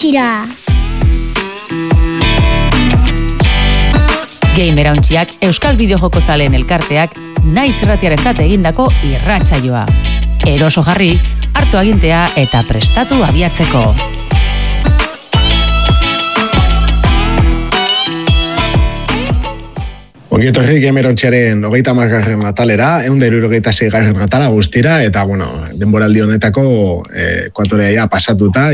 Gamerauntxira. Gamerauntxiak Euskal Bideojoko zaleen elkarteak naiz irratiarentzat egindako irratsaioa. Eroso jarri, hartu agintea eta prestatu abiatzeko. Ongi etorri Gamerauntxiaren 30. atalera, 176. atala guztira, eta denboraldi honetako ekuatorea pasatuta,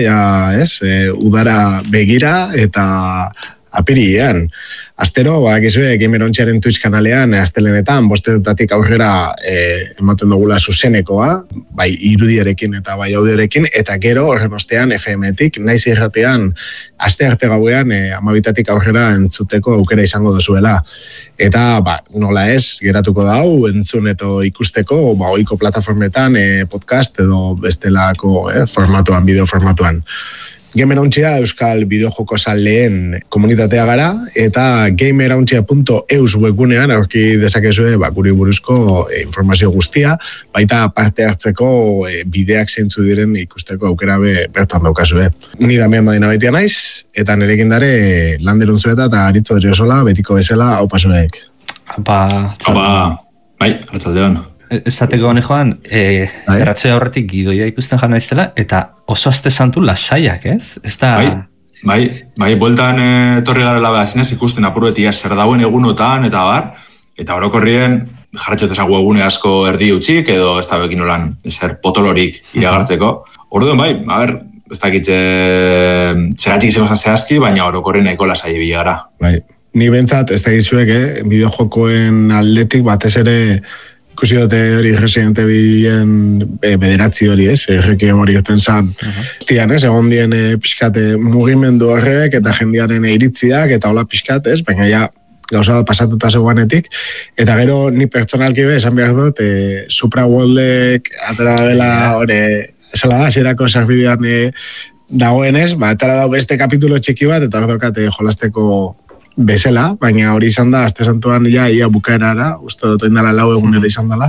udara begira eta apirian. Astero, bakizue, Gamerauntxiaren Twitch kanalean, astelenetan, 5:00 aurrera ematen dugula zuzenekoa, bai irudiarekin eta bai audiorekin, eta gero, horren ostean, FM-tik, naiz irratean, aste arte gauean, 12:00 aurrera entzuteko aukera izango dozuela. Eta, nola ez, geratuko da hau, entzun eta ikusteko, ohiko plataformetan, podcast edo bestelako formatuan, bideo formatuan. Gamerauntxia Euskal Bideojoko zaleen komunitatea gara, eta gamerauntxia.eus webgunean aurki dezakezue guri buruzko informazio guztia, baita parte hartzeko bideak zeintzu diren ikusteko aukera bertan daukazue. Ni Damian Badina baitia naiz, eta nerekin dare Lander Unzueta eta Aritzo Eriosola, betiko bezala, hau pasuek. Bai, hartzaldeon. Esateko hone joan, erratxoia horretik gidoia ikusten jana izela, eta oso aste santu lasaiak, ez? Ez da... Bai, bueltan torri garela behazinez ikusten apuruetia zer dauen egunotan, eta bar, eta orokorrien jarratxotezago egune asko erdi utxik, edo ez da bekin nolan zer potolorik iragartzeko. Orduan bai, ez dakitze zeratxik izango zehazki, baina orokorrien nahiko lasai bilara. Bai, ni bentsat ez dakitzuek, bideojokoen aldetik batez ere ikusi dute hori Resident Evilen bederatzi hori, errekiem hori ezten zan. Tian, egon dien pixkate mugimendu horrek eta jendearen iritziak eta hola pixkat, baina ja gauza pasatuta zegoanetik. Eta gero ni pertsonalki esan behar dut, Supra Worldek atera dela hori, zela da, zerako sarbidean dagoenez, atera dau beste kapitulo txiki bat, eta hor dokate jolasteko bezala, baina hori izan da, azte santuan ia bukaerara, uste dut indala 4 egunera izan dela,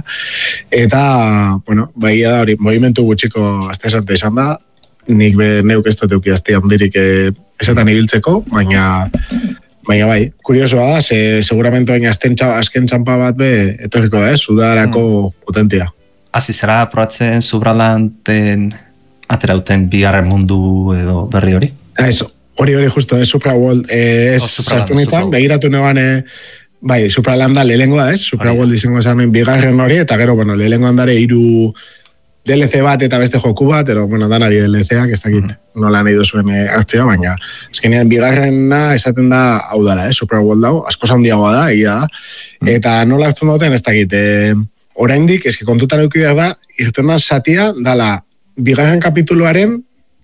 eta, baia da hori, movimentu gutxiko azte santua izan da, nik neuk ez dut eukiazti handirik esetan ibiltzeko, baina bai, kuriosoa da, seguramente baina azken txampa bat etorriko da, udarako potentia. Hasi zera probatzen Subralanten aterauten bigarren mundu edo berri hori? Hori justo, Supra World, sartu nintzen, begiratu neban, bai, Supralanda lehengoa, Supra World izango esan bigarren hori, eta gero, lehengoan dare 3 DLC bat eta beste joku bat, ero, danari DLC-ak, ez dakit, nola nahi duzuen hartzea, baina, azkenean bigarrena esaten da, hau dara, Supra World hau, asko handiagoa da, egia da, eta nola hartzen duten, ez dakit, oraindik, eski kontutan euki behar da, irtenan satia, dala, bigarren kapituluaren,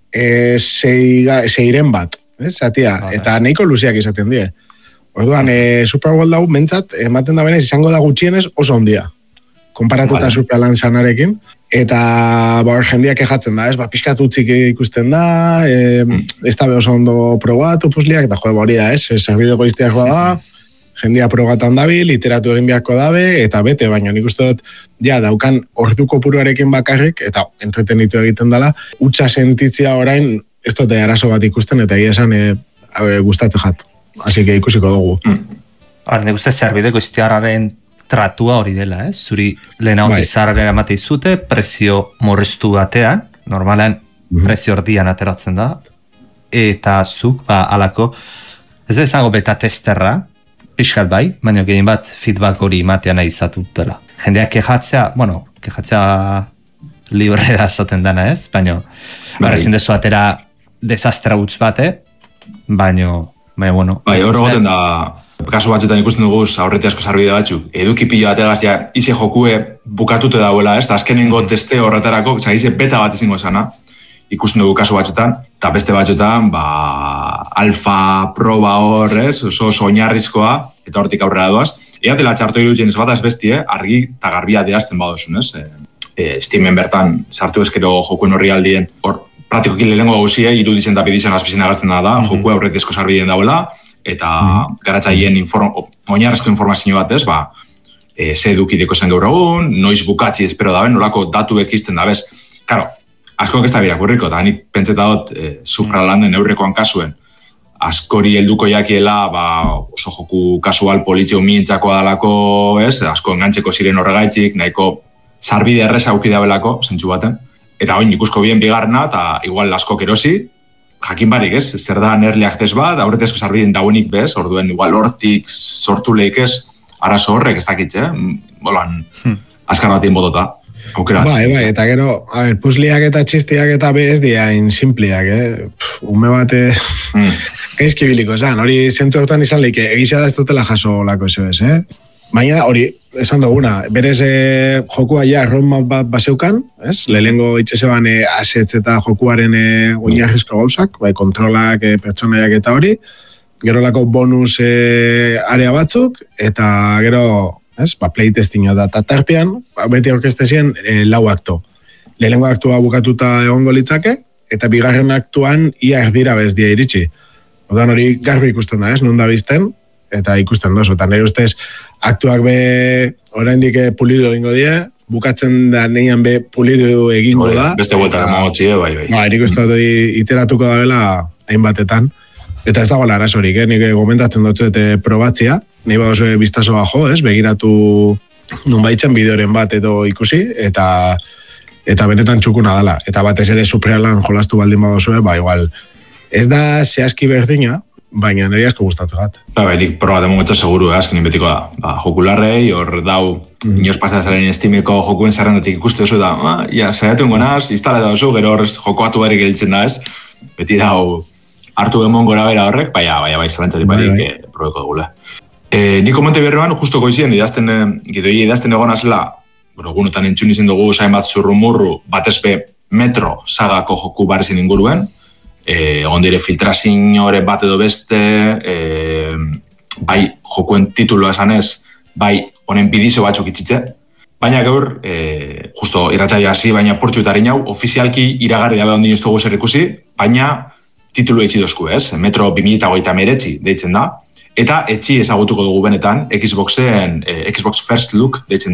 seiren bat, zatia, eta nahiko luziak izaten die. Orduan, Super World hau mentzat, ematen da benez, izango da gutxienez oso ondia, konparatuta Supraland zanarekin, eta hor jendeak ejatzen da, pixkat utzik ikusten da, ez da oso ondo probatu puzliak, eta hori da, zerbideko izteakoa da, jendea probatan dabi, literatu egin beharko dabe, eta bete, baina nik uste dut, daukan ordu kopuruarekin bakarrik, eta entretenitu egiten dela, utxa sentitzia orain, ez dute arazo bat ikusten, eta egia esan gustatzen jat. Así que ikusiko dugu. Nik uste zerbideko izteararen tratua hori dela, zuri lehen hau izararen amate izute, prezio morriztu batean, normalean prezio ordian ateratzen da, eta zuk, alako, ez da izango beta testerra, pixkat bai, baina gehien bat feedback hori matea nahi izatutela. Jendeak kejatzea libre da zaten dana baina ezin dezu atera desastra huts bate, baina bueno. Bai, hor goten da, kasu batzuetan ikusten dugu aurreti asko sarbide batzuk, eduki pilo bategaz ize jokue bukatute dauela, da azkenengo teste horretarako, ize beta bat izango zana, ikusten dugu kasu batzuetan, eta beste batzuetan, alfa proba hor, oso oinarrizkoa, eta hortik aurrera doaz. Ea dela txartu irutzen ez bat ez besti, argi eta garbia adierazten badozun, Steamen bertan sartu ezkero jokuen horri aldien, hor praktikoki lehenengo gauzie, iruditzen da bidizan azpizien agertzen da, jokue aurretizko sarbideen dauela, eta garatzaien oinarrizko informazio bat ze edukideko zen gaur egun, noiz bukatzi espero daben, nolako datu ekizten dabez. Karo, asko ez da birakurriko, eta nik pentseta dut supralanden neurrekoan kasuen, askori helduko jakiela, oso joku kasual polizio mientzako dalako, asko engantzeko ziren horregaitzik, nahiko sarbide errez auki dabelako, zentsu baten. Eta oin ikusko bien bigarna, eta igual askok erosi, jakin barik, zer da early access bat, aurretezko sarbiden dauenik bez, orduen igual hortik sortu lehik arazo horrek ez dakitze, bolan, askar batien botota. Bai, eta gero, puzliak eta txistiak eta ez diain simpliak, ume bate gaizkibiliko esan, hori zentu hortan izan leike, egizia da ez dutela jaso lako ez, Baina hori, esan duguna, berez jokua ja roadmap bat baseukan, lehenengo itxeseban assets eta jokuaren oinarrizko gauzak, bai kontrolak, pertsonaiak eta hori, gero lako bonus area batzuk, eta gero playtestinga da, eta tartean, beti orkestezien lau akto. Lehenengo aktua bukatuta egongo litzake, eta bigarren aktuan ia erdira bez dia iritsi. Odan hori garbi ikusten da, non da bizten, eta ikusten dozu. Eta nire ustez, aktuak be oraindik pulido egingo die, bukatzen da neian be pulido egingo da. Beste buelta emagotzi, bai. Nik uste dut iteratuko da bela hainbatetan. Eta ez dago arazorik, nik gomentatzen dut probatzia, nahi badozu biztasoa jo, begiratu nunbaitzen bideoren bat edo ikusi, eta benetan txukuna dela. Eta batez ere Suprealan jolastu baldin badozu, igual, ez da zehazki berdina, baina nire asko gustatzen bat. Nik probaten momentza seguru, azkenin betiko da. Jokularrei, hor dau, inoz pasazaren estimeko jokuen zerrendatik ikuste oso da, saiatu ingonaz, instale da oso, gero horrez jokoatu barik gelitzen da ez, beti dau hartu emon gora bera horrek, bai, zelantzatik barik probeko dugula. Ni komente berrean, justo goizien, gidoi idazten egon azela, gunotan entzun izin dugu, zain bat zurrumurru, batezbe metro sagako joku barrezin inguruen, egon dire filtrazin hori bat edo beste, bai jokuen tituloa esanez, bai honen bidizo batzuk itxitze, baina gaur, justo irratzaio hasi, baina portxutari nau, ofizialki iragarri dabe ondin ez dugu zer ikusi, baina titulu etxi dozku Metro 2029 deitzen da, eta etxi ezagutuko dugu benetan, Xbox First Look deitzen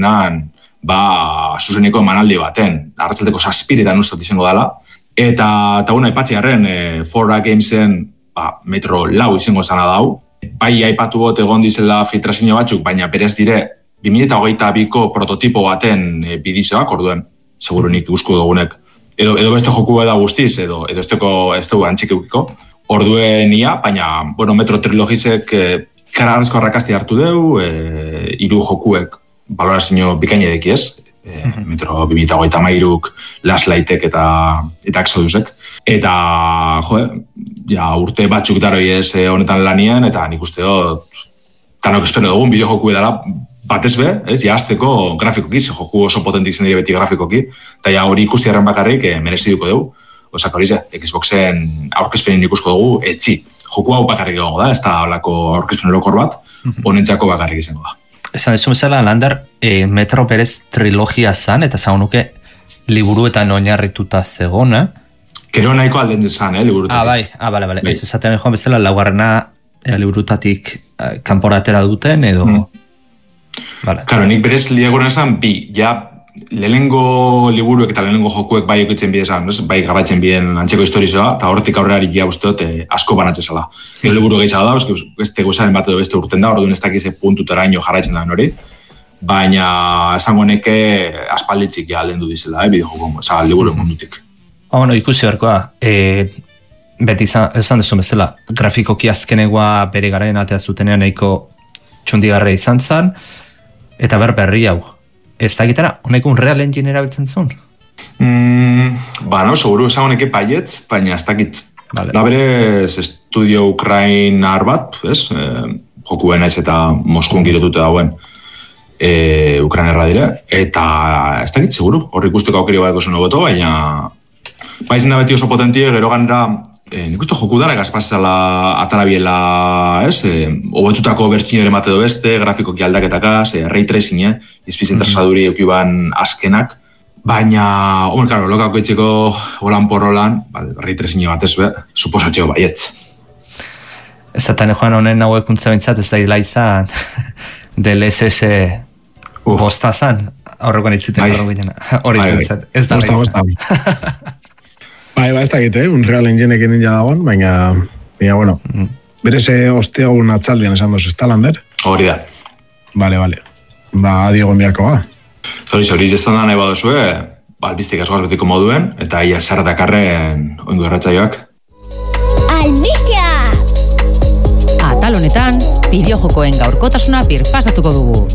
da, zuzeneko emanaldi baten, arratzaldeko 7 ustot izango dela, eta guna aipatzi harren, 4A Gamesen Metro 4 izango zana dau, bai aipatu bot egon dizela filtrazio batzuk, baina berez dire 2022ko prototipo baten bidizoak, orduen, segurunik ikusko dugunek, edo beste joku da guztiz, edo ez dugu antxik eukiko. Orduen ia, baina, Metro Trilogizek karagazko arrakasti hartu deu, 3 jokuek balorazio bikaina edeki ez, Metro 2023, Last Lightek eta Exodusek. Eta, urte batzuk daroi ez honetan lanien, eta nik uste dut, tanok espero dugun bideo joku edala, batez be, azteko grafikoki, joku oso potentik zen dire beti grafikoki, eta hori ikusti erren bakarrik mereziduko dugu. Osak hori ze, Xboxen aurkezpenin ikusko dugu, etxi. Joku hau bakarrik egongo da, ez da holako aurkezpen erokor bat, honentzako bakarrik izango da. Esan desu bezala, Lander, Metro berez trilogia zan, eta zago nuke liburuetan oinarrituta zegoen, Kero nahiko alden zan, liburutatik. Bale. Ez esaten joan bezala, laugarrena liburutatik kanporatera duten, edo... Claro, nik berez liaguren esan, lehenengo liburuek eta lehenengo jokuek bai okitzen bidezan, bai garratzen biden antzeko historizoa, eta horretik aurrera ja usteot asko banatzezala. Gero liburu gehiago da, beste gozaren bat edo beste urten da, orduan ez dakize puntutara ino jarraitzen da hori, baina esango neke aspalditzik ja alden du dizela, bideo joko, liburu mundutik. Ikusi berkoa, beti esan dezu bezala, grafikoki azkenegoa bere garaien atea zutenean nahiko txundigarra izan zen, eta berri hau. Ez da gitara, honeko Unreal Engine erabiltzen zuen? Seguru esan honeke paietz, baina ez dakit. Da berez estudio Ukrainar bat, joku benaiz eta Moskun giretute dauen Ukrainerra dire, eta ez dakit, seguru, horri ikusteko aukeri bat gozo noboto, baina baizen da beti oso potentie, gero ganera nik uste joku dara gazpazizala atarabiela, hobetutako bertxinere mate do beste, grafikoki aldaketakaz, ray tracing, izpizen trasaduri eukiban azkenak, baina, lokako etxeko holan porrolan, ray tracing batez be, suposatxeo baietz. Ezatan joan honen hauekuntza bintzat, ez da hila izan DLSS bosta zan, aurrekoan itziten hori zintzat, ez da hila izan. Bai, ez da egite, Unreal Engineekin ninja dagoen, baina, bueno, berez osteagun atzaldian esan dozu, ez da, Lander? Hori da. Vale. Ba, Diego enbiakoa. Zori, ez da nahi badozue, albiztik askoaz betiko moduen, eta ia zer dakarren oingo erratzaioak. Albiztia! Atal honetan, bideojokoen gaurkotasuna birpasatuko dugu.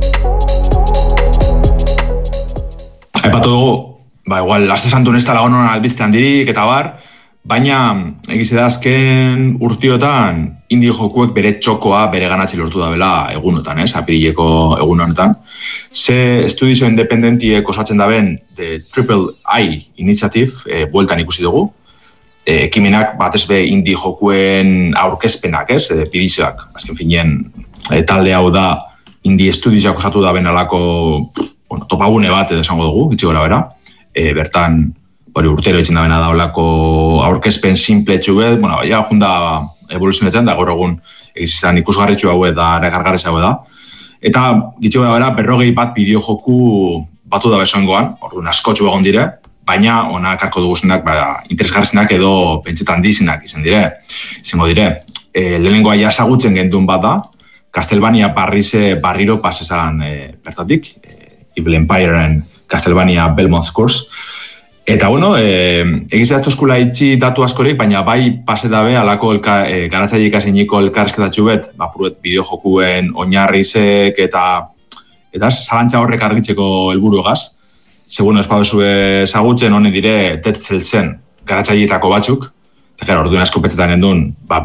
Aipatu dugu, igual, aste santu ez tala honon albiztean dirik eta bar, baina egize da azken urtiotan indie jokuek bere txokoa bere ganatzi lortu da bela egunotan, apirileko egun honetan. Ze estudizio independentiek osatzen da ben The Triple I Initiative bueltan ikusi dugu. Ekimenak batez be indie jokuen aurkezpenak, pidizioak. Azken finean, talde hau da indie estudizioak osatu da ben alako topagune bat edo esango dugu, gitzi gora bera. Bertan, urtero itzen da bena da olako aurkezpen simpletxu bet, ja junda evoluzionetzen da gaur egun egizizan ikusgarretxu hau da, regargarrez hau da. Eta gitzi gora bera, 40 bat bideo joku batu da besoengoan, orduan askotxu egon dire, baina onak harko duguzenak, interesgarrezinak edo pentsetan dizinak izango dire. Lehenengoa jasagutzen gendun bat da, Castlevania Parrise barriro pasesan bertatik, Evil Empireen Castlevania Belmont's Curse. Eta, egizia ez tozkula itxi datu askorik, baina bai pase dabe alako garatzaile ikasiniko elkarrizketatxu bet, puruet bideo jokuen oinarrizek eta zalantza horrek argitzeko helburu egaz. Segun espadozu ezagutzen, hone dire Dead Cells-en garatzaileetako batzuk, eta orduan asko petzetan gendun,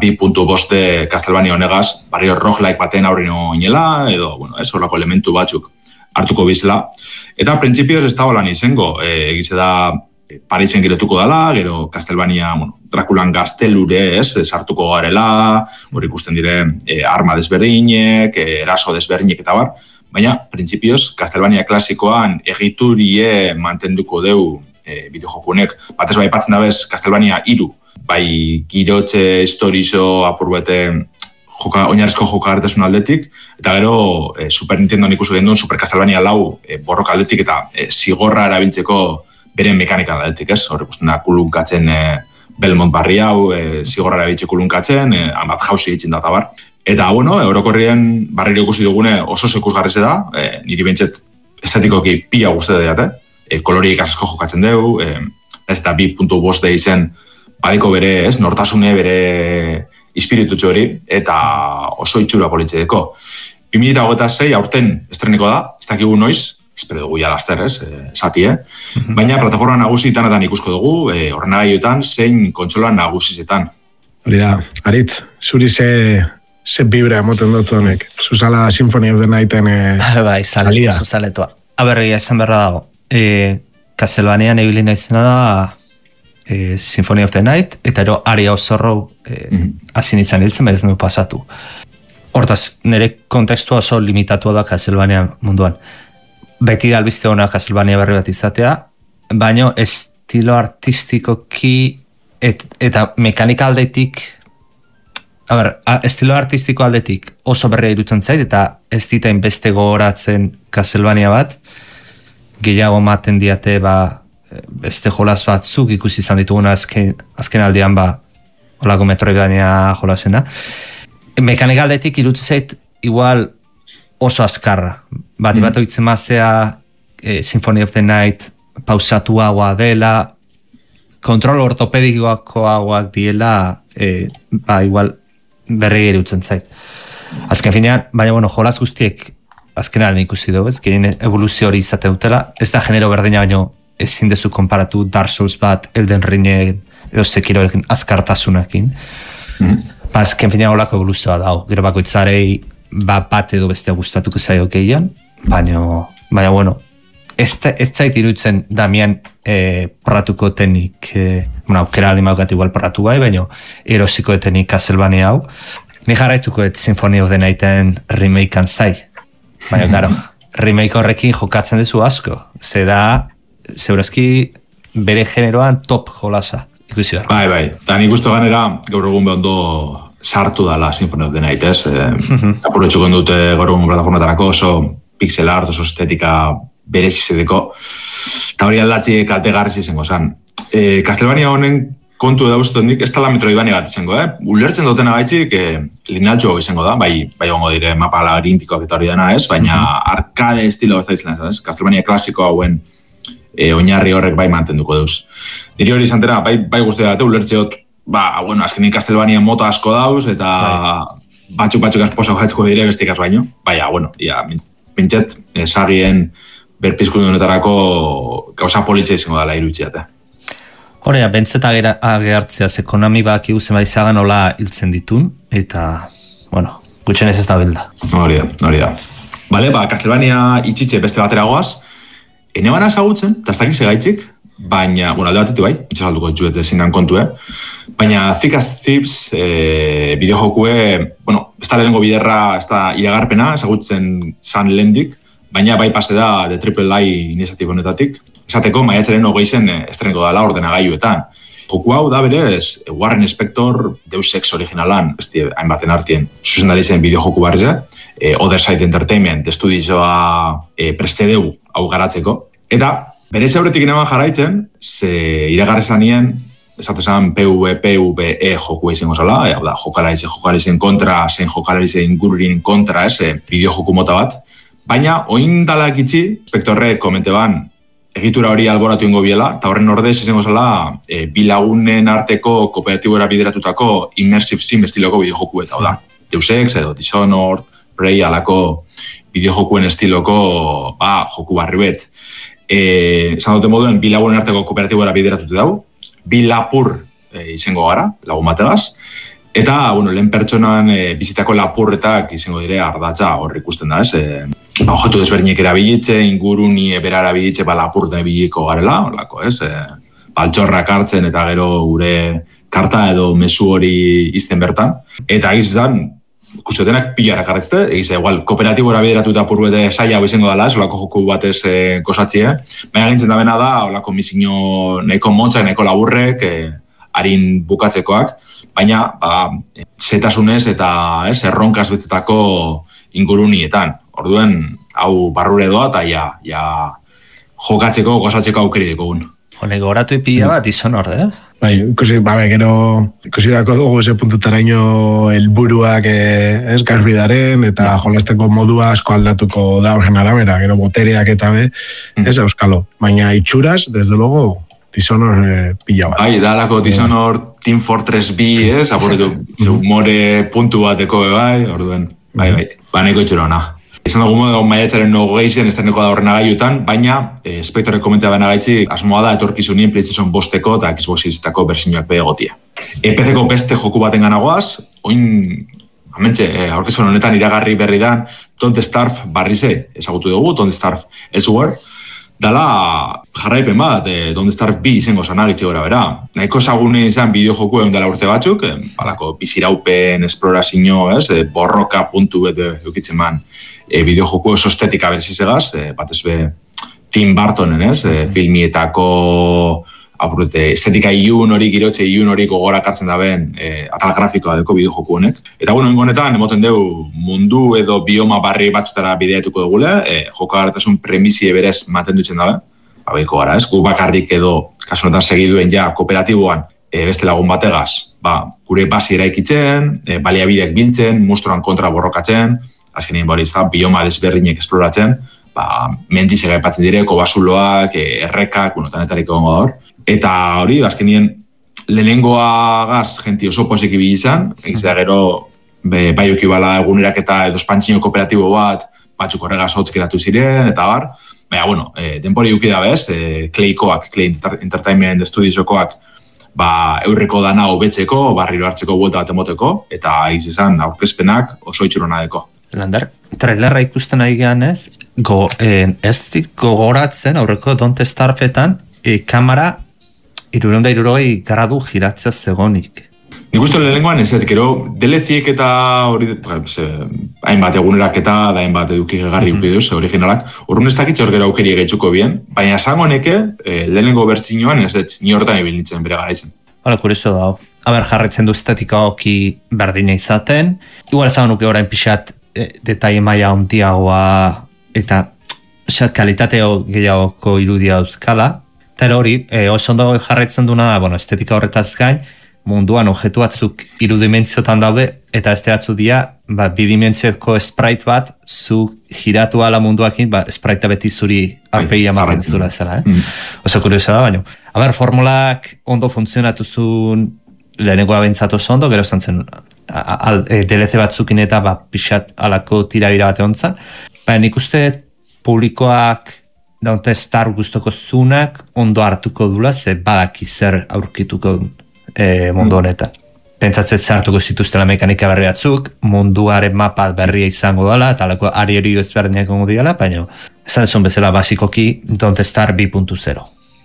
2.5 Castlevania honegaz, barrio roguelike baten aurrino inela, edo, horrako elementu batzuk hartuko bizela. Eta, printzipioz, ez da holan izango, egize da Parisen girotuko dela, gero Castlevania, Draculan gaztelure, sartuko garela, hori ikusten dire arma desberdinek, eraso desberdinek eta bar, baina, printzipioz, Castlevania klasikoan egiturie mantenduko deu bideojokunek. Batez bai patzen dabez, Castlevania 3, bai girotze historizo apurbete oinarrizko jokagarritasun aldetik, eta gero Super Nintendo ikusi gendun, Super Castlevania 4 borroka aldetik eta zigorra erabiltzeko beren mekanikan aldetik, hor ikusten da kulunkatzen Belmont barri hau, zigorra erabiltze kulunkatzen, hanbat jauzi ditzen da bar. Eta, orokorrien barriro ikusi dugune oso sekusgarreze da, niri bentset estetikoki pila guztetan diate, koloriek asko jokatzen dugu, ez da 2.5 de izen badiko bere, nortasune, bere ispiritutxo hori, eta oso itxura politzeeko. 2026 aurten estreniko da, ez dakigu noiz, espero dugu ja laster, esatie, baina plataforma nagusietan ikusko dugu, ordenagaioetan zein kontsola nagusizetan. Hori da, Aritz, zuri ze bibra emoten dut honek, zuzala Symphony of the Nighten salia. Zuzaletua. Aberria esan berra dago, Castlevanian ebilina izena da Symphony of the Night, eta ero Aria Osorro azinitzen hiltzen, ez nu pasatu. Hortaz, nire kontekstua oso limitatua da Castlevania munduan. Beti da albizte hona Castlevania berri bat izatea, baina estilo artistikoki eta mekanika aldetik, estilo artistiko aldetik oso berria irutzen zait, eta ez ditain beste gogoratzen Castlevania bat, gehiago maten diate beste jolaz batzuk ikusi izan dituguna azken aldean holako Metroidvania jolasena. Mekanika aldetik irutzen zait igual oso azkarra. Bat oitzen mazea Symphony of the Night pausatuagoa dela, kontrol ortopedikoagoak diela, igual berri irutzen zait. Azken finean, baina jolaz guztiek azken alden ikusi dugu, gehien evoluzio hori izate dutela, ez da genero berdina baino ezin dezu konparatu Dark Souls bat, Elden Ringen edo Sekirorekin azkartasunakin. Azken finean holako evoluzioa dago, gero bakoitzarei bat edo beste gustatuko zaio gehian, baina ez zait iruditzen Damian porratuko tenik, aukera aldi maukat igual porratu bai, baina erosiko tenik Castlevania hau. Ni jarraituko Symphony of the Nighten remakean zai, baina claro, remake horrekin jokatzen duzu asko, ze da, zeurazki bere generoan top jolasa ikusi behar. Bai, eta nik uste ganera gaur egun behondo sartu dala Symphony of the Night, apurretxuko dute gaur egun plataformatarako oso pixel art, oso estetika berezizedeko, eta hori aldatzi kaltegarriz izango zan. Castlevania honen kontu dauztenik, ez tala Metroidvania bat izango, Ulertzen duten agaitzik, linealtxo izango da, bai gongo dire mapa labirintikoak eta hori dena, ez? Baina arcade estilo ez da izan, ez? Castlevania klasiko hauen oinarri horrek bai mantenduko deuz. Niri hori izantera, bai guztia dute, ulertzeot, azkenin Castlevania mota asko dauz, eta batzuk asposa gaituko dire bestikaz baino. Baina, mintxet, sagien berpizkundu honetarako gauza politzia izango dela irutziate. Horea, bentzeta agertzea, ze Konami baki guzen baizagan hola hiltzen ditun, eta, gutxen ez da bilda. Hori da. Bale, Castlevania itxitxe beste batera goaz, ene bana ezagutzen, eta ez dakiz egaitzik, baina, alde batetu bai, itxasalduko txuet ezinan kontu, baina Thick as Thieves bideojokue, ez da lehenengo biderra, ez da iragarpena, ezagutzen zan lehendik, baina bai pase da de AAA iniziatibo honetatik. Esateko, maiatzaren 20 estreneko dala ordenagailuetan. Joku hau da berez, Warren Spector Deus Ex originalan, hainbaten artien, zuzendari zen bideojoku barrize, Other Side Entertainment estudioa prestedeu hau garatzeko. Eta, berez euretik ineman jarraitzen, ze iragarrezan nien, esatezan PvE joku izango zala, jokalarizen kontra, zen jokalarizen ingururin kontra, bideojoku mota bat. Baina, oin dalak itxi, Spectorre komente ban, egitura hori alboratu ingo biela, eta horren ordez izango zela bi lagunen arteko kooperatibora bideratutako immersive sim estiloko bideojoku eta da. Deus Ex edo Dishonored, Prey alako bideojokuen estiloko joku barri bet. Esan dute moduen, bi lagunen arteko kooperatibora bideratute dau, bi lapur izango gara, lagun bategaz, eta, lehen pertsonan bizitako lapurretak izango dire ardatza hor ikusten da, ez? Objektu desberdinek erabilitze, inguruni bera erabilitze, lapurten biliko garela, horlako, ez? Altxorrak hartzen eta gero gure karta edo mezu hori izten bertan. Eta egiz izan, ikustetenak pilarak arretzte, egiz, igual, kooperatibora bideratuta purbete saia hau izango dela, olako joku batez gozatzie. Baina gintzen da bena da, olako misiño nahiko montza, nahiko laburrek, harin bukatzekoak, baina zetasunez eta erronkaz betetako ingurunietan. Orduen, hau barrure doa eta jokatzeko, gozatzeko aukeri dekogun. Hone, goratu ipila bat Dishonored, Bai, gero ikusi dako dugu ese puntutaraino helburuak garbidaren eta jolasteko modua asko aldatuko da horren arabera, gero botereak eta ez euskalo. Baina itxuraz, desde luego, Dishonored pila bat. Bai, dalako Dishonored Team Fortress B, apurretu, humore puntu bateko bai, orduen, bai, baneko itxura hona. Izan dugu maiatzaren 20 estreneko da ordenagailutan, baina Spectorrek komentea baina gaitzi asmoa da etorkizunien PlayStation 5-eko eta Xbox Series-etako bersinuak begotia. PC-ko beste joku baten ganagoaz, oin, aurkezpen honetan iragarri berri dan, Don't Starve barrize ezagutu dugu, Don't Starve Elsewhere, dala jarraipen bat, Don't Starve B izango zanagitxe gora bera. Nahiko ezagune izan bideojoku egun dela urte batzuk, balako biziraupen, esplorazio, borroka puntu bete eukitzen man, bideojoku oso estetika berzizegaz, batez be Tim Burtonen, filmietako estetika iun hori, girotxe iun hori gogorak hartzen daben atal grafikoa deko bideojoku honek. Eta honetan, emoten dugu mundu edo bioma barri batzutara bideatuko dugule, jokagarretasun premisie berez mantendu itzen dabe, babeiko gara, gu bakarrik edo kasu honetan segiduen ja kooperatiboan beste lagun bategaz, gure basi eraikitzen, baliabideak biltzen, monstruan kontra borrokatzen, azkenean bioma desberdinek esploratzen, mendiz egaipatzen direko, basuloak, errekak, tanetariko gongo hor. Eta hori, azkenien, lehenengoa gaz, jenti oso posik ibili izan, egiz da gero, bai okibala egunerak eta edo espantzino kooperatibo bat, batzuk horregaz hotz geratu ziren, eta bar. Baina, denpori ukida bez, Claykoak, Clay Entertainment Studiosokoak, eurreko dana hobetzeko, barriro hartzeko buelta bat emoteko, eta egiz izan, aurkezpenak oso itxurona deko. Lander, trailerra ikusten ari gehan ez gogoratzen aurreko Don't Starve-etan kamera 360 gradu giratzea zegonik. Nik uste lehenengoan ez, gero DLC-ek eta hori, hainbat egunerak eta da hainbat eduki gegarri ukiduz, originalak, urrun ez dakitze hor gero aukeri egaitzuko bien, baina esango neke lehenengo bertzinoan ez, ni horretan ebil nintzen bere gara izan. Hala, kurioso da. Jarretzen du estetika oki berdina izaten, igual esan nuke orain pixat detaile maila handiagoa eta kalitateo gehiagoko irudia euskala, Eta hori, oso ondo jarraitzen duena da, estetika horretaz gain, munduan objektu batzuk 3 dimentsiotan daude, eta beste batzu dira, bidimentsioko sprite bat, zu giratu ala munduakin, sprite beti zuri arpegia ematen zula ezala, Oso kuriosa da, baina. Formulak ondo funtzionatu zuen lehenengoa bentsatu oso ondo, gero zantzen DLC batzukin eta pixat alako tirabira bat egon zan. Baina nik uste publikoak daunte Star guztoko zunak ondo hartuko dula, ze badaki zer aurkituko mundu honetan. Pentsatzen zartuko zituztela mekanika berri batzuk, munduaren mapa berria izango dela, eta alako ari ezberdinak gongo diala, baina esan desun bezala basikoki Don't Star 2.0.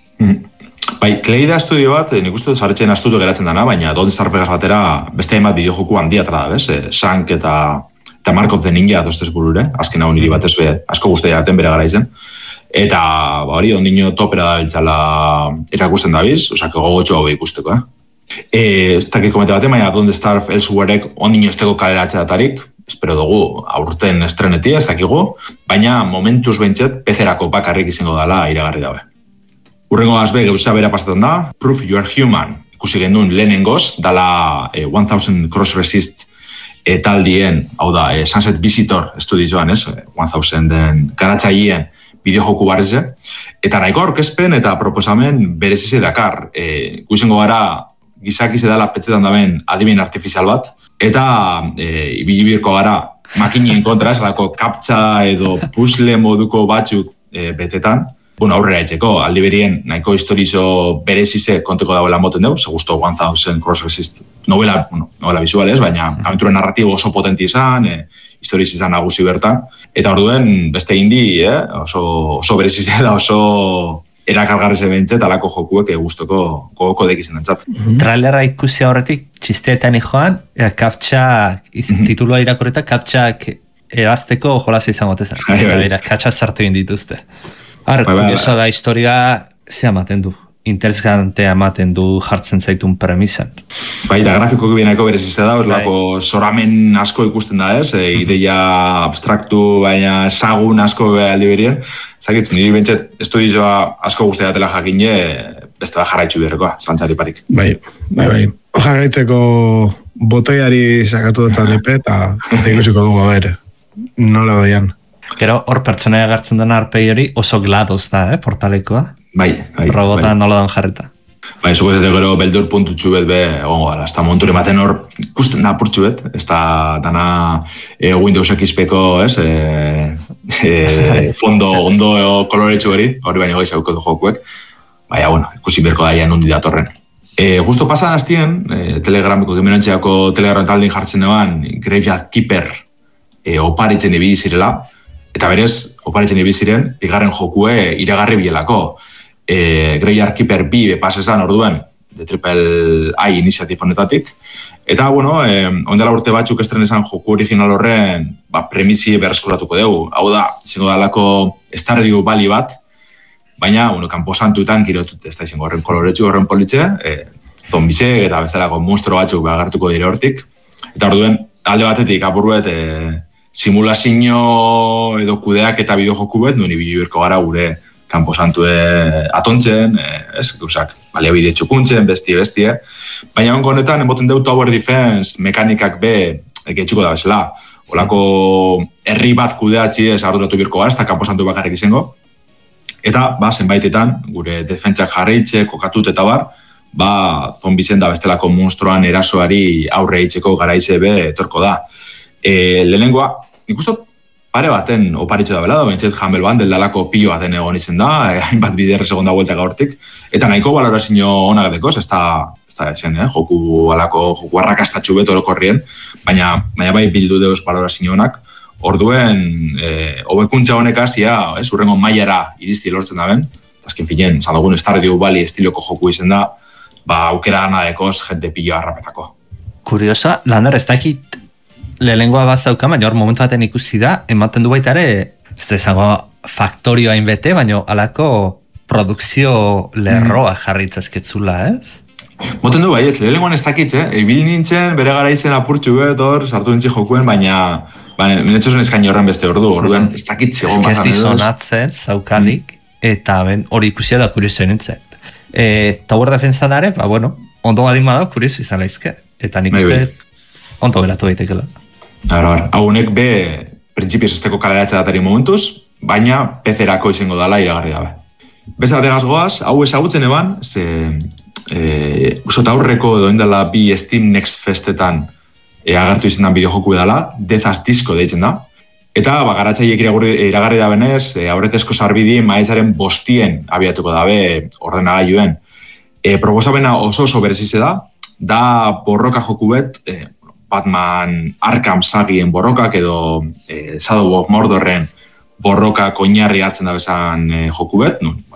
Bai, Kleida estudio bat, nik uste zarretxen astutu geratzen dana, baina Don't Star Vegas batera beste hainbat bideojoku handia tra da, bez? Shank eta Mark of the Ninja dostez burure, azken hau niri batez asko guztia jaten bere gara izen. Eta, hori, ondino topera da biltzala erakusten dabiz, osake gogotxo hau ikusteko, ez dakit komente batean, baina Don't Starve Elsewherek ondino esteko kaleratzea datarik, espero dugu aurten estrenetia, ez dakigu, baina momentuz behintzet pezerako bakarrik izango dela iragarri dabe. Urrengo azbe gauza bera pasatzen da, Proof You Are Human, ikusi gendun lehenengoz, dala 1000 Cross Resist taldien, hau da, Sunset Visitor estudioan, 1000 den garatzaien bideojoku barreze, eta nahiko aurkezpen eta proposamen berezize dakar. Ikusengo gara gizakize dela petzetan daben adimen artifizial bat, eta ibilibirko gara makinien kontra, esalako kaptza edo puzzle moduko batzuk betetan, aurrera etxeko, aldi berien nahiko historizo berezize konteko dauela moten dugu, segusto 1000 Cross Resist novela visuales, baina aventura narratibo oso potenti izan, historiz izan nagusi bertan, eta orduen beste indi, oso berezize da, oso erakargarreze bentzet, alako jokuek guztoko gogoko dekizen dantzat. Trailera ikusi horretik, txisteetan joan, kaptxak, titulua irakorreta, kaptxak ebazteko jolaz izango tezan. Kaptxak sartu indituzte. Kuriosa da historia ze amaten du. Interesgantea ematen du jartzen zaitun premisan. Bai, da grafikoki bienako berezizte da, lako zoramen asko ikusten da ez, ideia abstraktu, baina ezagun asko aldi berien. Zagitzen, niri bentset estudioa asko guztia datela jakine, beste da jarraitzu berrekoa, zantzari parik. Bai. Jarraitzeko botoiari sakatu dut zanipe, eta ikusiko dugu ber, nola doian. Gero, hor pertsonaia gartzen dena arpegi hori oso gladoz da, portalekoa. Bai. Robota nola dan jarreta. Bai, zuko ez gero beldur puntutxu bet egongo gara. Ez da monture maten hor ikusten apurtxu bet. Ez da dana Windows XP-ko, fondo ondo koloretxu hori baina gaiz hauko du jokuek. Baina, ikusi berko daian undi datorren. Justo pasan hastien, Telegramiko gemenantxeako Telegram taldin jartzen deban Graveyard Keeper oparitzen ibili zirela. Eta berez, oparitzen ibili ziren, bigarren jokue iragarri bielako. Graveyard Keeper 2 pasesan orduen, de Triple I iniziatif honetatik. Eta, ondela urte batzuk estrenesan joku original horren premisi berreskuratuko dugu. Hau da, izango dalako Stardew Valley bat, baina, kanposantuetan girotut, ez da izango horren koloretsu, horren politxe, zombisek eta bestelako monstro batzuk agertuko dire hortik. Eta orduen, alde batetik apurruet, simulazio edo kudeak eta bideojoku bet, nuen ibili birko gara gure kanposantue atontzen, baliabide txukuntzen, bestie. Baina ongo honetan, emoten deu Tower Defense mekanikak getxuko da bezala. Olako herri bat kudeatzi ez arduratu birko gara, ez da kanposantu bakarrik izango. Eta, zenbaitetan, gure defentsak jarraitxe, kokatut eta zombizen da bestelako monstruan erasoari aurre eitzeko garaize etorko da. Lehenengoa, ikustot, pare baten oparitxo da belado, bentsett Humble Bundle dalako pilo baten egon izen da, hainbat biderre segonda vuelta gaurtik, eta nahiko balorazio onak dekoz, ez da esen, joku arrakastatxu beto orokorrien, baina bai bildu deuz balorazio onak, orduen, hobekuntza honek hasia, urrengo mailara irizti lortzen da ben, azken finen, zandagun Stardew Valley estiloko joku izen da, aukera gana dekoz, jente pilo harrapetako. Kuriosa, Lander, ez dakit lehenengoa bazauka, baina hor momentu baten ikusi da, ematen du baita ere, ez da izango faktorioa inbete, baina alako produkzio lerroa jarritzazketzula, ez? Moten du bai, ez, lehenengoan ez dakit, ibil nintzen, bere gara izen apurtxu hor, sartu nintzi jokuen, baina menetxosun eskaini horren beste orduan ez dakit zegoen bazan edoz. Ez dizonatzen, zaukalik. eta hori ikusia da kurioso nintzen. Tower Defensan ere, ondo badin bada kurioso izan laizke. Eta nik uste ondo geratu daitekela. Haunek printzipioz esteko kaleratze datari momentuz, baina PC-erako izango dala iragarri dabe. Bezategaz goaz, hau ezagutzen eban, usot aurreko edo indela bi Steam Next Festetan agertu izenan bideojoku edala, Death as Disco deitzen da. Eta garatzaileek iragarri da benez, aurretezko sarbidien maizaren 5 abiatuko dabe ordenagailuen. Proposabena oso berezize da borroka joku bet, Batman Arkham sagien borrokak edo Shadow of Mordorren borroka koinarri hartzen da bezan joku bet,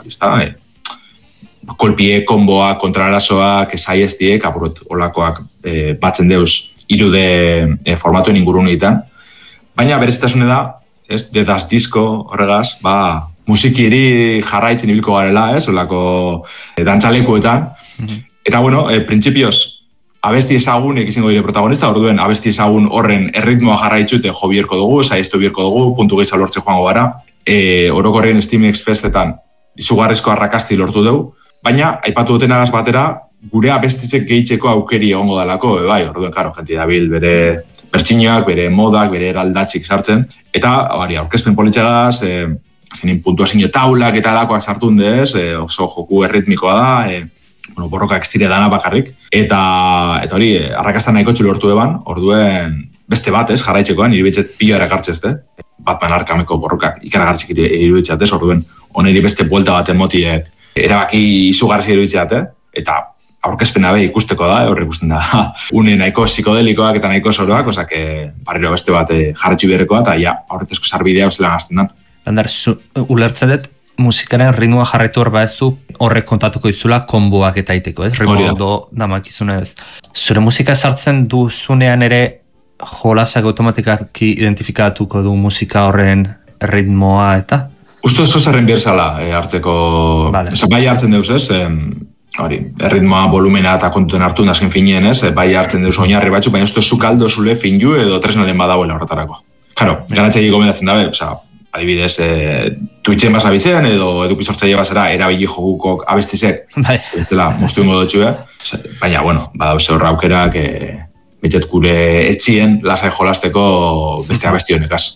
kolpie, konboak, kontrarasoak, saiestiek, olakoak batzen deuz irude formatuen ingurun egiten. Baina berezitasune da, Death as Disco horregaz, musikiri jarraitzen ibilko garela, olako dantzalekuetan. Eta printzipioz, abesti ezagunek izango dire protagonista, orduen abesti ezagun horren erritmoa jarraitzute jo bierko dugu, saiestu bierko dugu, puntu gehiago lortze joango gara. Orokorren Steam Next Festetan izugarrizko arrakasti lortu dugu, baina aipatu dutenagaz batera, gure abestitzek gehitzeko aukeri egongo dalako, orduen, jenti dabil bere bertxinoak, bere modak, bere eraldatxik sartzen, eta aurkezpen politxegaz, zenin puntuazio taulak eta alakoak sartun dez, oso joku erritmikoa da, borroka ekstire dana bakarrik, eta hori, arrakasta nahiko txulortu eban, orduen beste bat, jarraitzekoan, iribitzet pilo erakartzez, Batman Arkhameko borrokak ikaragartzik iribitzat, orduen, oneri beste buelta baten motiek, erabaki izugarri iribitzat, eta aurkezpena ikusteko da, horre ikusten da, une nahiko psikodelikoak eta nahiko zoroak, osak, barriro beste bat jarretxu berrekoa, eta aurretezko sarbidea zelan azten da. Lander, ulertzen dut, musikaren ritmoa jarraitu hor baezu horrek kontatuko izula konboak eta iteko, ez? Ritmo ondo damakizune ez. Zure musika sartzen duzunean ere jolasak automatikaki identifikatuko du musika horren ritmoa eta? Usto ez zerren bierzala hartzeko, bai hartzen deuz ez, erritmoa, volumena eta kontuten hartu nazken finien ez, bai hartzen deuz oinarri batzu, baina usto zuk aldo zule finju edo tresnaren badauela horretarako. Karo, garatzegi gomendatzen dabe, adibidez, Twitchen basa bizean edo edukizortzaile basara erabili jogukok abestizek, ez dela moztu ingo dutxu, baina, badauze horra aukerak betxet gure etxien lasai jolasteko beste abesti honekaz.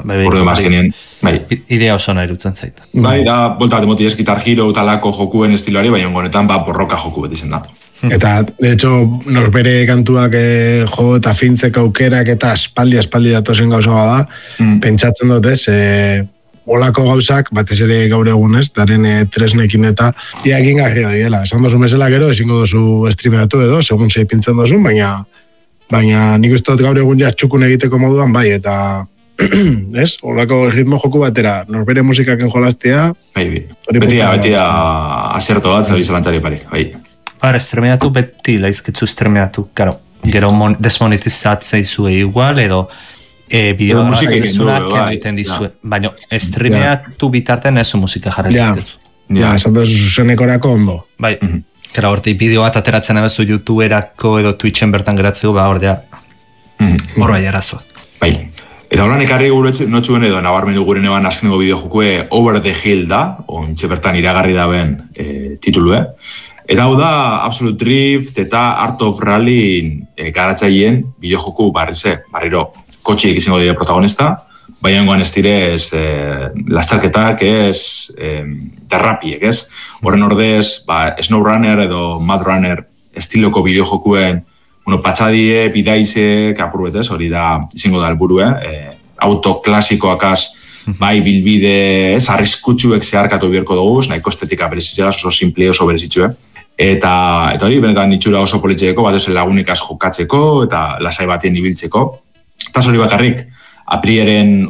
Idea oso nahi irutzen zait. Da, bolta bat emoti ez, Guitar Hero talako jokuen estiloari, baina honetan borroka joku bet izen da. Eta, de hecho, norbere kantuak jo eta fintzek aukerak eta espaldi datozen gauza da, pentsatzen dut ez, olako gauzak, batez ere gaur egunez, daren tresnekin eta iakin garria diela. Esan dozu mesela gero, ezingo dozu streameatu edo, segun zei pintzen dozu, baina nik uste dut gaur egun txukun egiteko moduan, bai, eta ez, olako ritmo joku batera, norbere musikaken jolaztea. Betia aserto bat, zabiz alantzari parik, bai. Estremeatu beti laizketzu estremeatu, karo, gero desmonetizatzea izue igual, edo bideo garatzen dezunak egiten dizue. Baina estremeatu bitartean eso musika jarra laizketzu. Ja, esan da zuzenekorako ondo. Bai, kara, horti bideo bat ateratzen abezu YouTuberako edo Twitchen bertan geratzeko, ordea, horra jarazoa. Bai. Eta horan ekarri notxuen edo nabarmendu guren eban azkeneko bideo jokue Over the Hill da, ontxe bertan iragarri daben titulu, Eta hau da Absolute Drift eta Art of Rally garatzaileen bideo joku barriro kotxiek izango dire protagonista, baina engoan ez direz lastarketak ez derrapiek, ez? Horren ordez, SnowRunner edo Mad Runner estiloko bideo jokuen patxadie, bidaizek, apurbetez, hori da izango da helburu, auto klasikoakaz, bai bilbide, arriskutsuek zeharkatu bierko dugu, nahiko estetika berezitzea, oso simple, oso berezitzue. Eta hori, benetan itxura oso politxeko, bat ezen lagunikaz jokatzeko, eta lasai batien ibiltzeko. Eta hori bakarrik, aprieren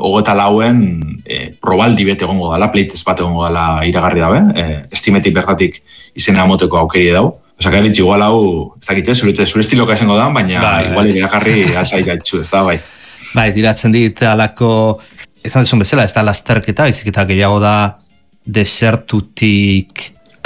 24 probaldi bete egongo dala, playtest bat egongo dala iragarri dabe, estimetik bertatik izena moteko aukeri dau. Osak, eritz, igual hau, ez dakitze, zure estiloka esango da, baina igual iragarri alzai gaitxu, ez da, bai. Bai, diratzen dit, alako, esan dezun bezala, ez da lasterketa, izik eta gehiago da desertutik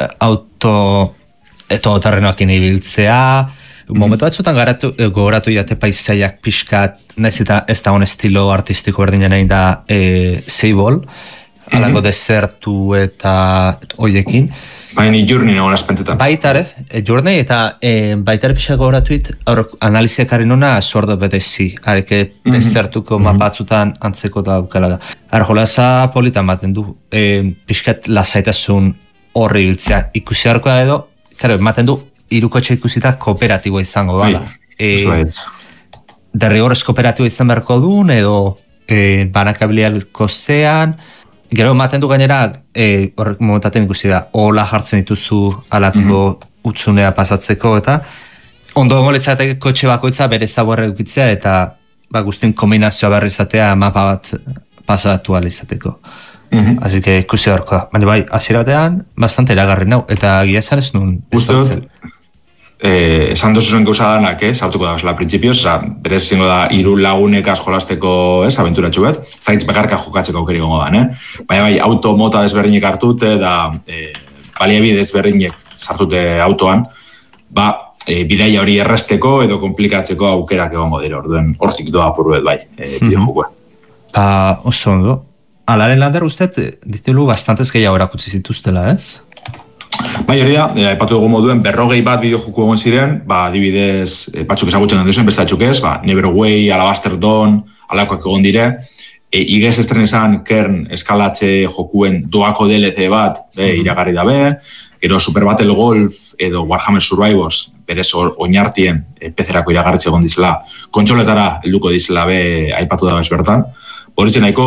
terrenoakin ibiltzea, momentu batzutan gogoratu jate paisaiak pixkat, naiz eta ez da on estilo artistiko berdinen egin da Seibol, alango desertu eta hoiekin. Baina Journey nagoen espentzetan. Baitare, Journey eta baitare pixak horatuit, analiziak harri nona Sword of the Sea, hareke desertuko batzutan antzeko da aukela da. Jolasa politan baten du, pixkat lasaitasun horri biltzea ikusi harkoa edo, ematen du, irukotxe ikusita kooperatiboa izango dala. Derrigorrez kooperatiboa izan beharko duen, edo banakabiliako zean, gero ematen du gainera, horrek momentaten ikusi da, hola jartzen dituzu alako utsunea pasatzeko, eta ondo gongoletzateke kotxe bakoitza bere zaborra edukitzea, eta guztien kombinazioa berri izatea mapa bat pasatu alizateko. Así que ikusi horko da. Baina bai, hasiera batean, bastante eragarri nau, eta gia esan ez nuen esan dozu zuen gauza danak, sartuko da bezala printzipioz, berez zingo da hiru lagunekaz jolasteko abenturatxu bet, ez da hitz bekarka jokatzeko aukeri gongo dan, baina bai, auto mota desberdinek hartute, da baliabide desberdinek sartute autoan, bidaia hori erresteko edo komplikatzeko aukerak egongo dira, orduen hortik doa apurruet bai, bideojokoa. Oso ondo. Alaren Lander usted ditelu bastantez gehiago erakutsi zituztela, ez? Bai, hori da, aipatu dugu moduen 40 bat bideojoku egon ziren, adibidez, batzuk ezagutzen den duzuen, beste batzuk ez, Neverway, Alabaster Dawn, alakoak egon dire, igez estrenezan Kern eskalatze jokuen doako DLC bat, iragarri dabe, gero Super Battle Golf edo Warhammer Survivors, berez oinartien PC-erako iragarritze egon dizela, kontsoletara helduko dizela aipatu da bez bertan. Horitzen nahiko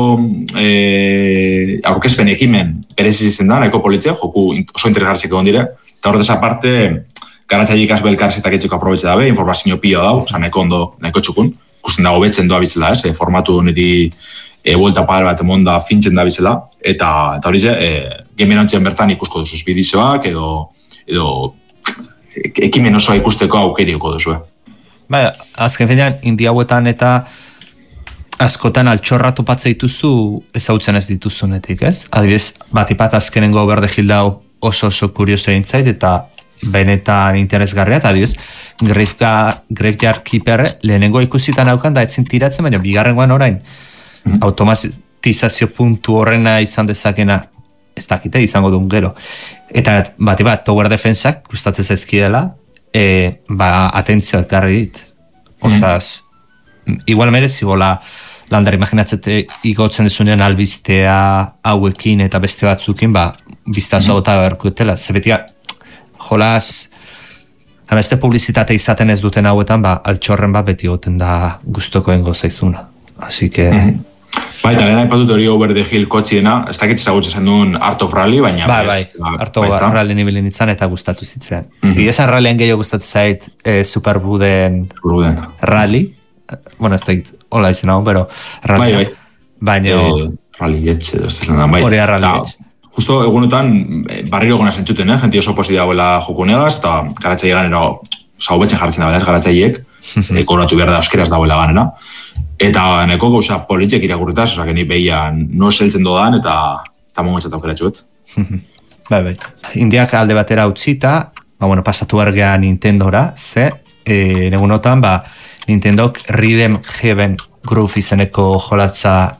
aurkezpen ekimen berezi izten da, nahiko politzea, joku oso interesgarzik egon dire, eta horretaz aparte, garatzaile ikasbe elkarzetak etxeko aprobetxe dabe, informazio pio dau, nahiko ondo, nahiko txukun, ikusten dago betzen doa bizela, formatu niri buelta padre bat emonda fintzen da bizela, eta hori ze, gemen hontzen bertan ikusko duzuz bidizoak, edo ekimen osoa ikusteko aukerioko duzu. Baina, azken finean, indi hauetan eta askotan altxorra topatze dituzu ezautzen ez dituzunetik, ez? Adibidez, batipat azkenengo berde jildau oso kurioso egin zait, eta benetan interesgarria, eta adibidez, Graveyard Keeper lehenengo ikusitan haukan da etzin tiratzen, baina bigarrengoan orain automatizazio puntu horrena izan dezakena ez dakite, izango duen gero. Eta batipat, Tower Defensak gustatzen zaizkidela, atentzioak garri dit. Hortaz, igual merezi gola Lander imaginatzete igotzen dezunean albistea hauekin eta beste batzukin, biztazoa gota berkutela. Zebetia, jolaz, beste publizitate izaten ez duten hauetan, altxorren beti goten da guztokoen gozaizuna. Así que... Baita, lehen haipatut hori Over the Hill kotxiena, ez dakit ezagutzen zen duen Art of Rally, baina... Art of Rally nibilin itzan eta gustatu zitzen. Igezan rallyen gehiago gustatzen zait Superbuden Rally. Bueno, ez dakit, hola izan hau, pero... Bai. Baina... Rally etxe, ez da bai. Hori Rally etxe. Justo egunetan, barriro gona zentzuten, jenti oso posi dagoela joko negaz, eta garatzaile ganero, hobetzen jartzen dagoela, garatzaileek, koratu behar da euskeraz dagoela ganera. Eta neko gauza politxek irakurritaz, oza, geni behian no eseltzen dodan, eta mongetzat aukeratxuet. Bai. Indiak alde batera utzita, pasatu argea Nintendora, negunotan, Nintendok Rhythm Heaven Groove izeneko jolatza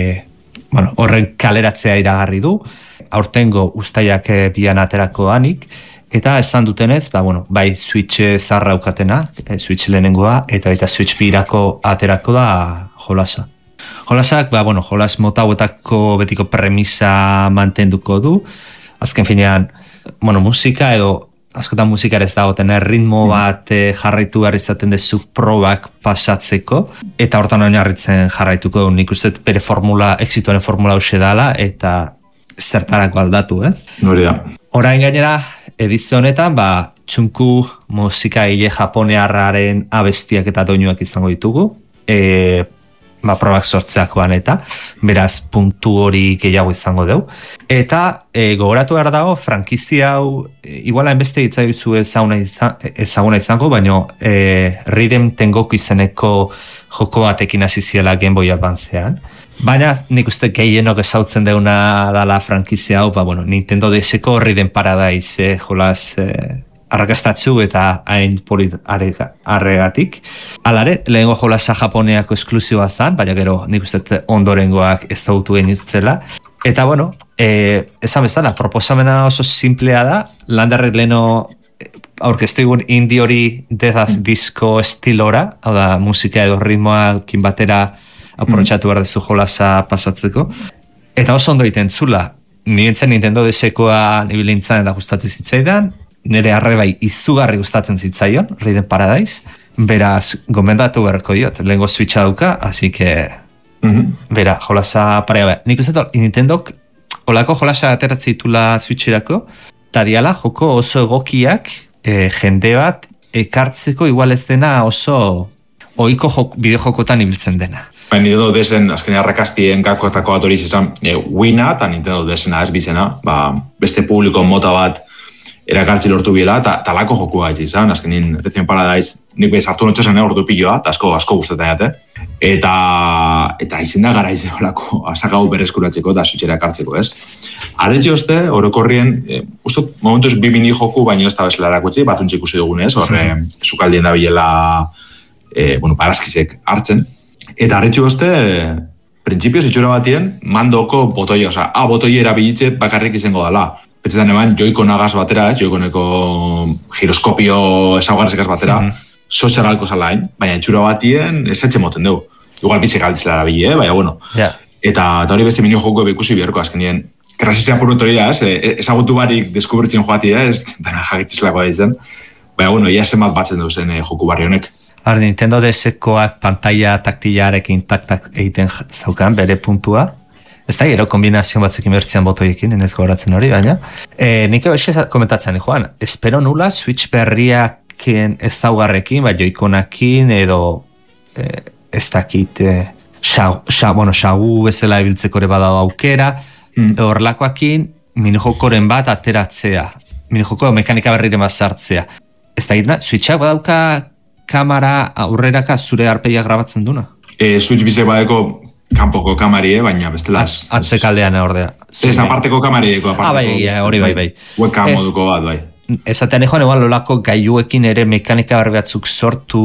horren kaleratzea iragarri du, aurtengo ustaiak bian aterako anik, eta esan dutenez, bai Switch zarra aukatena, Switch lehenengoa, eta baita Switch birako aterako da jolasa. Jolasak, jolas mota hauetako betiko premisa mantenduko du, azken finean, musika edo askotan musikar ez dagoten, ritmo bat jarraitu behar izaten dezu probak pasatzeko, eta hortan oinarritzen jarraituko nik uste bere formula, exitoaren formula hause dala, eta zertarako aldatu, ez? Hori da. Orain gainera, edizio honetan, txunku musika hile japonearraren abestiak eta doinuak izango ditugu, probak sortzeakoan eta, beraz puntu hori gehiago izango dugu. Eta gogoratu behar dago, frankizia hau, iguala enbeste hitzaizu ezaguna izango, baina Rhythm Tengoku izeneko joko batekin hasi ziela Game Boy Advancean. Baina nik uste gehienok ezautzen deuna dala frankizia hau, Nintendo DS-eko Rhythm Paradise jolaz arrakastatzu eta hain polit arregatik. Alare, lehengo jolasa japoneako esklusioa zan, baina gero nik uste ondorengoak ez dautu genitzela. Eta, bueno, esan bezala, proposamena oso simplea da, Landerrek leno aurkeztu egun indie hori death disco estilora, hau da, musika edo ritmoa kin batera aprotxatu behar dezu jolasa pasatzeko. Eta oso ondo egiten zula, nirentzen Nintendo DS-koa nibilintzan eta gustatzen zitzaidan, nire arrebai izugarri gustatzen zitzaion, Rhythm Paradise, beraz, gomendatu beharko diot, lehenko Switcha dauka, así que, bera, jolasa parea behar. Nik uste Nintendok, olako jolasa ateratzen ditula Switcherako, eta diala joko oso egokiak, jende bat, ekartzeko igual ez dena oso ohiko bideojokotan ibiltzen dena. Nintendo desen, azken arrakastien gakoetako bat hori izan, Wiina eta Nintendo desena ez bizena, beste publiko mota bat erakartzi lortu biela, eta talako jokua ez izan, azkenin Rhythm Paradise, nik behiz hartu notxosen ordu piloa, eta asko guztetan jate, eta izin da gara izolako, asakau bereskuratzeko eta Switchera ekartzeko, ez? Arretxe oste, orokorrien, ustot, momentuz bi mini joku, baino ez da bezala erakutzi, batuntxe ikusi dugunez, horre, sukaldien da bilela, parazkizek hartzen, eta arretxe oste, printzipioz itxura batien, mandoko botoia, oza, botoi erabilitze bakarrik izango dala. Petzetan eman, joiko nagaz batera, ez, joikoneko giroskopio ezaugarrizekaz batera, sozer galko zalain, baina itxura batien esetxe moten dugu. Igual bizek altzela erabili, baina, bueno. Yeah. Eta hori beste minio joko ikusi biharko azkenien. Krasizia purrutori da, ez, ezagutu barik deskubritzen joatia, ez, dana jagitzizulako da izan. Baina, bueno, ia zenbat batzen duzen joku barri honek. Nintendo DS-koak pantalla taktilarekin tak-tak egiten zaukan, bere puntua. Ez da, gero kombinazio batzuk inbertzian botoiekin, enez goratzen hori, baina. Nik hoxe komentatzen, Joan, espero nula Switch berriaken ez daugarrekin, bai joikonakin edo ez dakit xagu bezala ibiltzeko ere bada aukera, horlakoakin minijokoren bat ateratzea, minijoko mekanika berriren bat sartzea. Ez da, Switchak badauka kamera aurreraka zure arpeia grabatzen duna? Switch bizek badeko kanpoko kamari, baina bestela... Atzekaldean ordea. Ez, aparteko kamari deko. Hori bai. Webcam moduko bat, bai. Ezatean egoan, egon lolako gaiuekin ere mekanika berri batzuk sortu,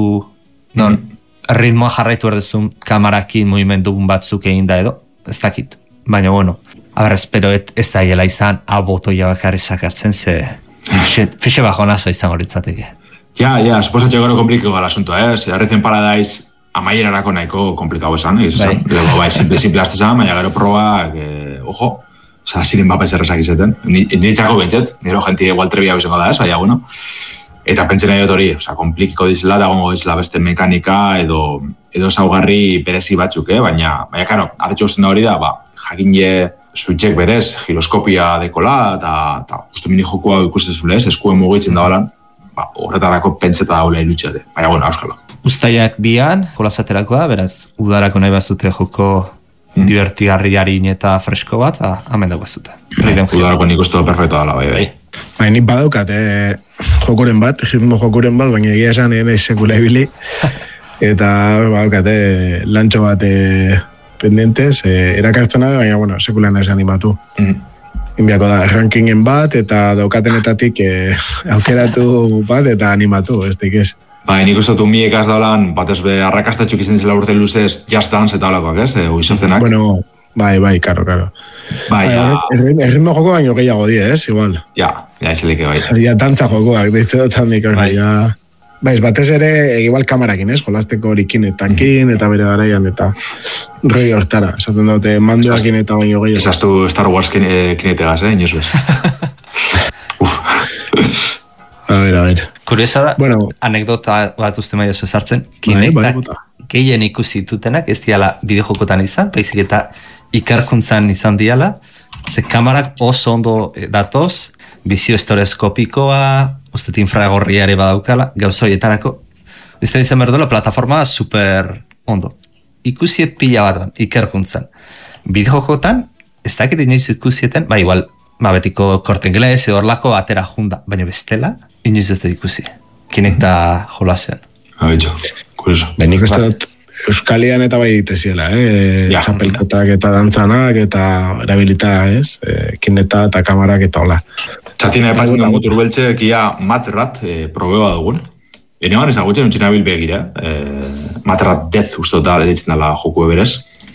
ritmoa jarraitu erdezun kamarakin movimendugun batzuk egin da edo, ez dakit. Baina, bueno, espero ez da hiela izan, botoia bakarri sakatzen, ze fixe bajo nazo izango litzateke. Ja, suposatxe gero komplikiko gara asuntua, Rhythm Paradise amaierarako nahiko komplikau esan, bai, simple aztezan, baina gero proba, ojo, ziren bapa ezerrezak izeten, niretzako bentzet, nero jentie igual trebia bizongo da ez, baina, bueno, eta pentsen nahi dut hori, komplikiko dizela, da gongo dizela beste mekanika, edo zaugarri berezi batzuk, baina, karo, arretxo guztien da hori da, jakine Switchek berez, giroskopia dekola, eta justu mini jokua ikustezule ez, eskuen mugitzen da holan, horretarako pentseta daule ilutxeate, baina, bueno, auskalo. Uztaiak bian, jolazaterako da, beraz, udarako nahi bazute joko divertigarri harin eta fresko bat, hamen dago bazute. Udarako nik uste perfecto dala, bai. Bai, nik badaukat, jokuren bat, ritmo jokuren bat, baina egia esan nahi sekula ibili. Eta badaukat, lantxo bat pendientes, erakartzena, baina, bueno, sekula nahi animatu. Inbiako da, rankingen bat, eta daukatenetatik aukeratu bat, eta animatu, ez ez. Bai, nik uste miek az daulan, batez be arrakastatxuk izan zela urte luzez Just Dance eta olakoak, ez? Uizotzenak. Bueno, bai, karo. Bai, erritmo joko baino gehiago die, ez? Igual. Ja, eselike bai. Ja, dantza jokoak, deitze dut handik, ja. Bai, batez ere, igual kamerakin, ez? Jolazteko horikin eta bere garaian, eta roi hortara. Esaten dute, mandoakin eta baino gehiago. Esaztu Star Wars kinetegaz, inoz bez. A ver. Kuriosa da, bueno, anekdota bat uste maia zuezartzen, Kinectak gehien ikusi dutenak ez diala bideojokotan izan, baizik eta ikerkuntzan izan diala, ze kamarak oso ondo datoz, bizio estereoskopikoa, uste infragorriare badaukala, gauza horietarako, ez da izan berdola, plataforma super ondo. Ikusi pila batan, ikerkuntzan. Bideojokotan, ez dakit inoiz ikusieten, igual, betiko kortengelez edo horlako atera junda, baina bestela, inoiz ez da ikusi. Kinecta jolasean. Abitxo, kurioso. Nik uste dut Euskalian eta bai diteziela, txapelkotak eta dantzanak eta erabilita, ez? Kinecta eta kamarak eta hola. Txatina epatzen da motor beltxek ia matrat probeba dugun. Enean ezagutzen untxina bilbegira. Matrat dez uste dut da ditzen dela joku eberez.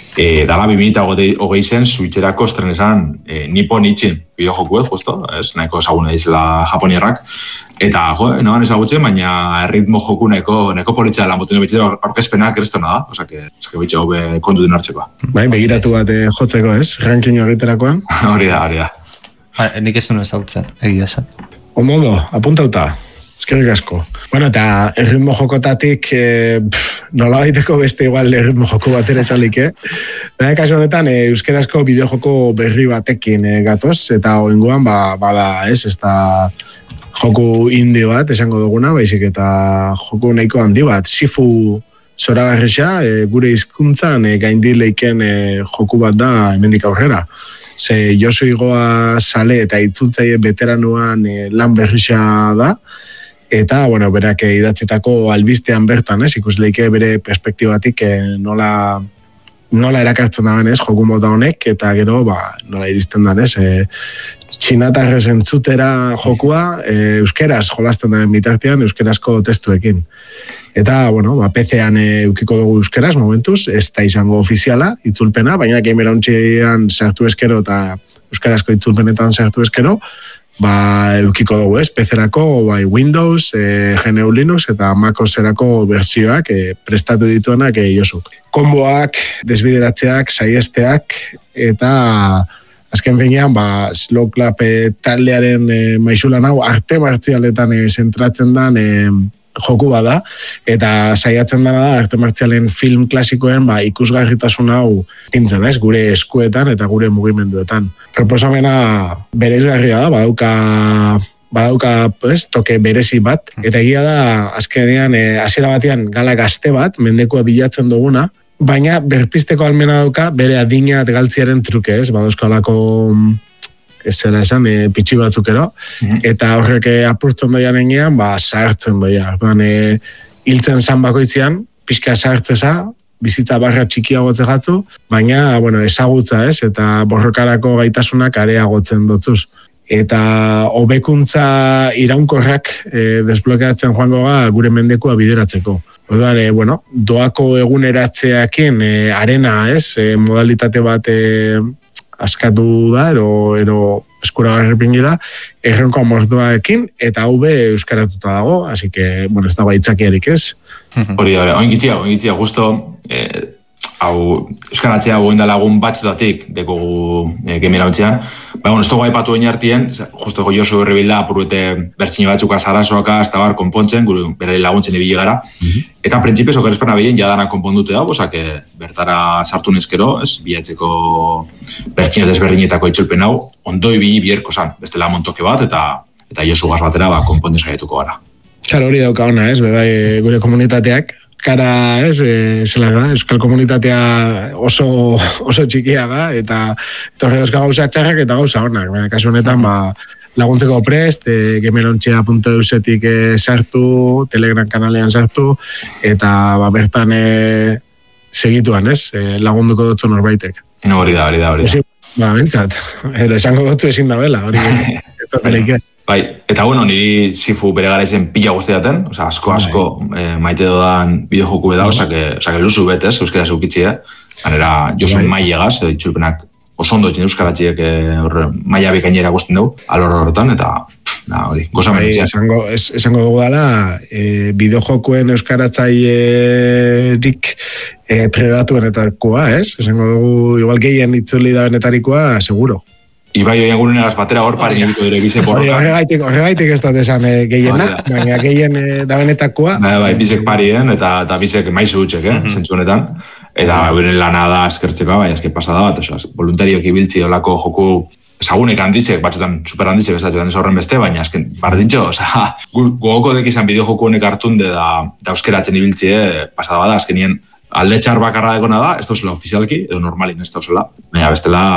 dala 2020 zen Switcherako estrenesan Nippon Ichin bideojokuet, justo, ez, nahiko ezaguna izela japonierrak, eta, noan ezagutzen, baina ritmo joku nahiko politxa dela moten betxera aurkezpenak kristona da, osake betxe hobe kontu den hartzekoa. Bai, begiratu bat jotzeko, ez, rankingo egiterakoan. Hori da. Nik ez duen ezagutzen, egia zen. Omodo, apuntauta. Eskerrik asko. Bueno, eta erritmo jokotatik nola baiteko beste igual erritmo joko bat ere zalik, Baina kasu honetan, euskerazko bideojoko berri batekin gatoz, eta oingoan, bada, ez da joku indie bat, esango duguna, baizik eta joku nahiko handi bat, Sifu zoragarrisa, gure hizkuntzan gaindileiken joku bat da hemendik aurrera. Ze Josu Igoa sale eta itzultzaile veteranuan lan berrisa da, eta, bueno, berak idatzitako albistean bertan, ikusleike bere perspektibatik nola erakartzen da benez, joku mota honek, eta gero, nola iristen da, txinatarrez entzutera jokua, euskeraz jolasten daren bitartean, euskerazko testuekin. Eta, bueno, PC-an eukiko dugu euskeraz, momentuz, ez da izango ofiziala, itzulpena, baina gamerontxean sartu eskero eta euskerazko itzulpenetan sartu eskero, eukiko dugu, PC-erako, Windows, GNU Linux eta MacOS-erako bertsioak prestatu dituenak Josuk. Konboak, desbideratzeak, saiesteak, eta azken finean, Slow Clap taldearen maixulan hau arte martzialetan zentratzen den joku bada, eta saiatzen dena da arte martzialen film klasikoen ikusgarritasun hau tintzen, gure eskuetan eta gure mugimenduetan. Proposamena bereizgarria da, badauka toke berezi bat, eta egia da azkenean hasiera batean gala gazte bat, mendekua bilatzen duguna, baina berpisteko almena dauka bere adina galtziaren truke, badauzkalako ez zera esan, pitxi batzukero, eta horrek apurtzen doian enean, sartzen doia. Hiltzen zan bakoitzean, pixka sartzeza, bizitza barra txikiagotze jatzu, baina, ezagutza eta borrokarako gaitasunak areagotzen dotzuz. Eta hobekuntza iraunkorrak desblokeatzen joango gure mendekua bideratzeko. Orduan, doako eguneratzeakin arena, modalitate bat askatu da, ero eskuragarri pingi da, errenko amorduaekin, eta hau euskaratuta dago, así que, ez dago aitzakiarik ez. Hori, oingitzia, justo, hau, euskaratzea goinda lagun batzutatik dekogu gemirautzean, ez dugu aipatu egin hartien, justo Josu Herribilda apuruete bertzine batzuka zarasoaka, ez da konpontzen, bere laguntzen ibili gara, eta printzipioz okerespan abilen jadana konpondute dago, bertara sartu neskero, bilatzeko bertzine desberdinetako itzulpen hau, ondo ibili bierko zan, bestela montoke bat, eta Josu gaz batera konponten saietuko gara. Karo, hori dauka ona, gure komunitateak, kara, zela da, euskal komunitatea oso txikia da, eta torre dauzka gauza txarrak eta gauza honak. Kasu honetan, laguntzeko prest, gemerontxea.eusetik sartu, Telegram kanalean sartu, eta bertan segituan, lagunduko dutzu norbaitek. Hori da. Bentsat, esango dutzu ezin da bela, hori eta teleike. Bai, eta niri Sifu bere gara izen pila guztiaten, asko maite dodan bideojoku beda, osake luzu betez, euskara zeukitzie, ganera Josu mailegaz, itxulpenak oso ondo etxen euskaratziek maila bikainera guztien dugu, alor horretan, eta hori, goza menitzea. Esango dugu dela, bideojokuen euskaratzailerik trebatuenetakoa, esango dugu, igual gehien itzuli da benetarikoa, seguro. Ibai oian gurunegaz batera hor pari egiko dire bize porroka. Horregaitik ez dut esan gehiena, baina gehien da benetakoa. Bai, bizek parien eta bizek maizu utxek, zentzu honetan. Eta beren lana da eskertzeko, bai, eski pasada bat, voluntarioak ibiltzi olako joku ezagunek handizek, batzutan super handizek, ez horren beste, baina esken bardintxo, gogoko dek izan bideojoku honek hartunde da euskeratzen ibiltzie, pasada bada, azkenien alde txar bakarra dekona da, ez dauzela ofizialki, edo normalin ez dauzela, baina bestela